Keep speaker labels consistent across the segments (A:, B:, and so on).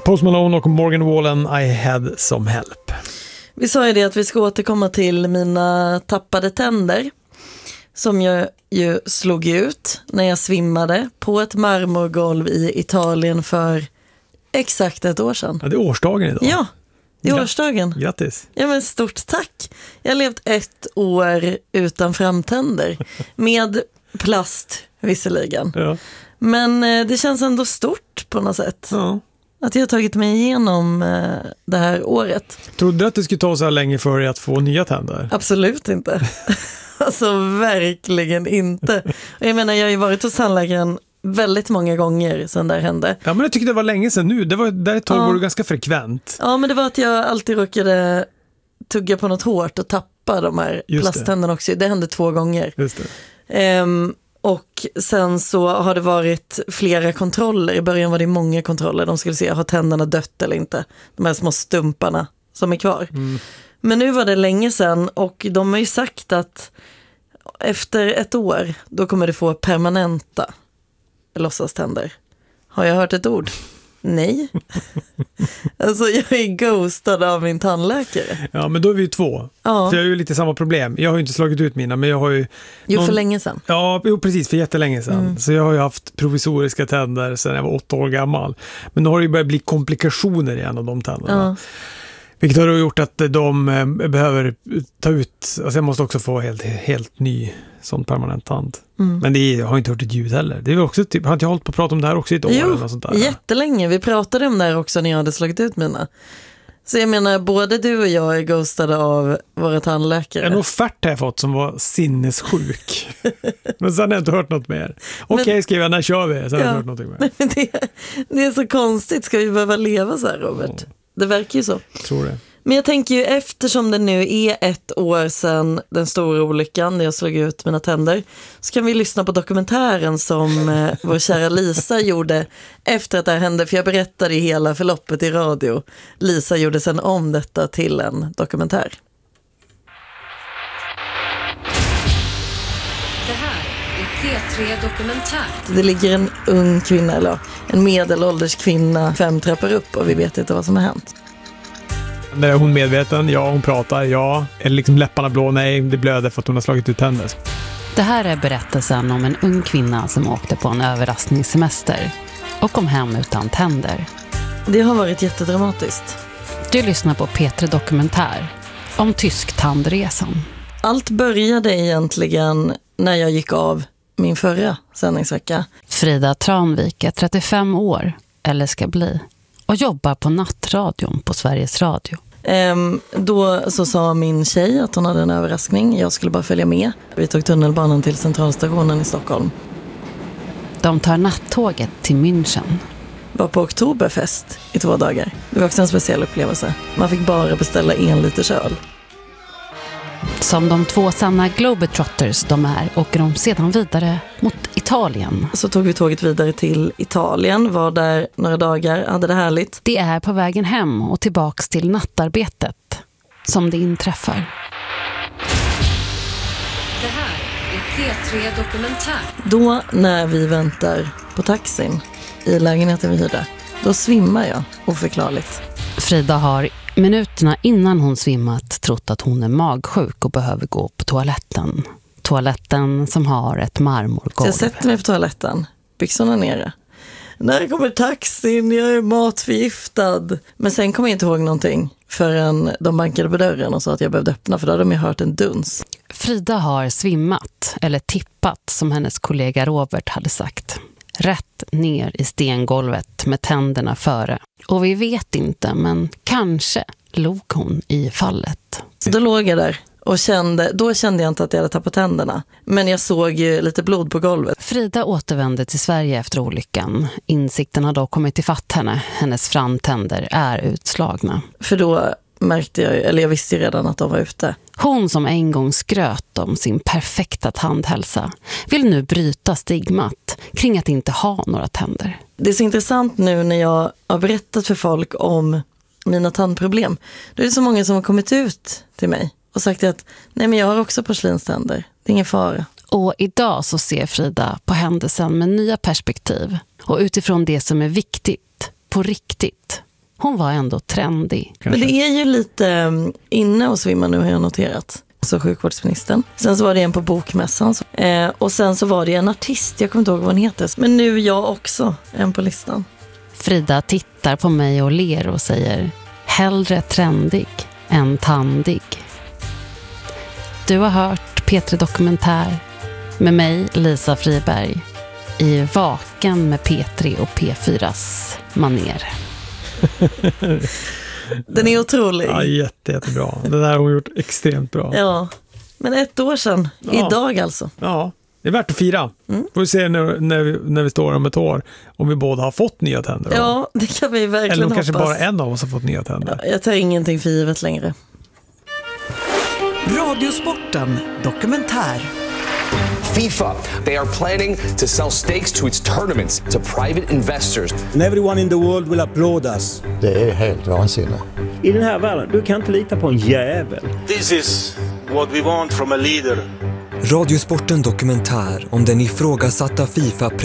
A: Post Malone och Morgan Wallen, I had some help.
B: Vi sa ju det att vi ska återkomma till mina tappade tänder som jag ju slog ut när jag svimmade på ett marmorgolv i Italien för exakt ett år sedan.
A: Ja, det är årsdagen idag.
B: Ja, det är årsdagen.
A: Grattis.
B: Ja, men stort tack. Jag har levt 1 år utan framtänder med plast visserligen.
A: Ja.
B: Men det känns ändå stort på något sätt.
A: Ja.
B: Att jag har tagit mig igenom det här året.
A: Trodde du att det skulle ta så här länge för dig att få nya tänder?
B: Absolut inte. Alltså verkligen inte. Och jag menar, jag har ju varit hos tandläkaren väldigt många gånger sedan det hände.
A: Ja, men jag tyckte det var länge sedan nu. Det var, där ett tag var du ganska frekvent.
B: Ja, men det var att jag alltid råkade tugga på något hårt och tappa de här plasttänderna också. Det hände 2 gånger.
A: Just det.
B: Och sen så har det varit flera kontroller. I början var det många kontroller. De skulle se, har tänderna dött eller inte? De här små stumparna som är kvar. Men nu var det länge sedan och de har ju sagt att efter 1 år då kommer du få permanenta låtsaständer. Har jag hört ett ord? Nej. Alltså jag är ghostad av min tandläkare.
A: Ja, men då är vi ju 2.
B: Ja.
A: För jag har ju lite samma problem. Jag har ju inte slagit ut mina, men jag har ju...
B: För länge sedan.
A: Ja, precis, för jättelänge sedan. Så jag har ju haft provisoriska tänder sedan jag var 8 år gammal. Men nu har det ju börjat bli komplikationer igen av de tänderna.
B: Ja.
A: Vilket har då gjort att de behöver ta ut... Alltså jag måste också få helt ny sån permanent tand. Men jag har inte hört ett ljud heller. Det är också typ, har inte jag hållit på att prata om det här också i ett år?
B: Jo,
A: eller sånt där?
B: Jättelänge. Vi pratade om det här också när jag hade slagit ut mina. Så jag menar, både du och jag är ghostade av våra tandläkare.
A: En offert har jag fått som var sinnessjuk. Men sen har jag inte hört något mer. Okej, skrev jag, när kör vi? Sen har jag hört något mer.
B: Men det är så konstigt. Ska vi behöva leva så här, Robert? Det verkar ju så.
A: Jag tror det.
B: Men jag tänker ju, eftersom det nu är 1 år sedan den stora olyckan när jag slog ut mina tänder, så kan vi lyssna på dokumentären som vår kära Lisa gjorde efter att det här hände. För jag berättade hela förloppet i radio. Lisa gjorde sedan om detta till en dokumentär.
C: Det här är P3 Dokumentär.
B: Det ligger en ung kvinna, eller en medelålders kvinna 5 trappor upp och vi vet inte vad som har hänt.
A: Är hon medveten? Ja, hon pratar. Ja. Eller liksom läpparna blå? Nej, det blöder för att hon har slagit ut tänder.
D: Det här är berättelsen om en ung kvinna som åkte på en överraskningssemester och kom hem utan tänder.
B: Det har varit jättedramatiskt.
D: Du lyssnar på P3 Dokumentär om tysk-tandresan.
B: Allt började egentligen när jag gick av min förra sändningsvecka.
D: Frida Tranvik är 35 år, eller ska bli, och jobbar på nattradion på Sveriges Radio.
B: Då så sa min tjej att hon hade en överraskning. Jag skulle bara följa med. Vi tog tunnelbanan till centralstationen i Stockholm.
D: De tar nattåget till München.
B: Var på oktoberfest i 2 dagar. Det var också en speciell upplevelse. Man fick bara beställa 1 liter öl.
D: Som de 2 sanna globetrotters de är åker de sedan vidare mot Italien.
B: Så tog vi tåget vidare till Italien, var där några dagar, hade det härligt.
D: Det är på vägen hem och tillbaks till nattarbetet som det inträffar.
C: Det här är P3 Dokumentär.
B: Då när vi väntar på taxin i lägenheten vi hyrde, då svimmar jag oförklarligt.
D: Frida har minuterna innan hon svimmat trott att hon är magsjuk och behöver gå på toaletten. Toaletten som har ett marmorgolv.
B: Så jag sätter mig på toaletten, byxorna nere. När kommer taxin? Jag är matförgiftad. Men sen kommer jag inte ihåg någonting förrän de bankade på dörren och sa att jag behövde öppna, för då hade de ju hört en duns.
D: Frida har svimmat, eller tippat som hennes kollega Robert hade sagt. Rätt ner i stengolvet med tänderna före. Och vi vet inte, men kanske låg hon i fallet.
B: Så då låg jag där och då kände jag inte att jag hade tappat tänderna. Men jag såg ju lite blod på golvet.
D: Frida återvände till Sverige efter olyckan. Insikten har då kommit ifatt henne. Hennes framtänder är utslagna.
B: För då märkte jag visste ju redan att de var ute.
D: Hon som en gång skröt om sin perfekta tandhälsa vill nu bryta stigmat kring att inte ha några tänder.
B: Det är så intressant nu när jag har berättat för folk om mina tandproblem. Då är det så många som har kommit ut till mig och sagt att nej, men jag har också porslinständer. Det är ingen fara.
D: Och idag så ser Frida på händelsen med nya perspektiv och utifrån det som är viktigt på riktigt. Hon var ändå trendig.
B: Men det är ju lite inne att svimma nu, har jag noterat. Så sjukvårdsministern. Sen så var det en på bokmässan. Och sen så var det en artist, jag kommer inte ihåg vad hon heter. Men nu jag också, en på listan.
D: Frida tittar på mig och ler och säger: hellre trendig än tandig. Du har hört P3 Dokumentär med mig, Lisa Friberg, i Vaken med P3 och P4s maner.
B: Den är otrolig.
A: Ja, jättebra. Det där har hon gjort extremt bra.
B: Ja, men 1 år sedan.
A: Ja.
B: Idag alltså.
A: Ja, det är värt att fira. Får vi se när vi står om ett år om vi båda har fått nya tänder.
B: Ja, det kan vi verkligen
A: eller om
B: hoppas.
A: kanske bara en av oss har fått nya tänder.
B: Ja, jag tar ingenting för givet längre.
E: Radiosporten Dokumentär.
F: FIFA, they are planning to sell stakes to its tournaments to private investors.
G: And everyone in the world will applaud us.
H: Det är helt vansinnigt.
I: I den här världen, du kan inte lita på en jävel.
J: This is what we want from a leader.
K: Radiosporten Dokumentär om den ifrågasatta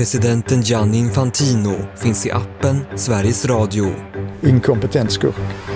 K: FIFA-presidenten Gianni Infantino finns i appen Sveriges Radio.
H: Inkompetent skurk.